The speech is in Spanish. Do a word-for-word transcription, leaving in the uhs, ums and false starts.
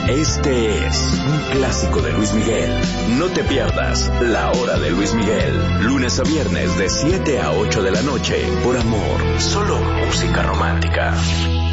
Este es un clásico de Luis Miguel. No te pierdas La Hora de Luis Miguel. Lunes a viernes de siete a ocho de la noche. Por Amor. Solo música romántica.